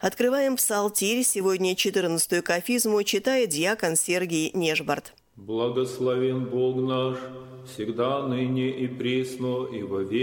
Открываем псалтирь. Сегодня 14-ю кафизму читает диакон Сергий Нежбард. Благословен Бог наш, всегда, ныне и присно, и во веки.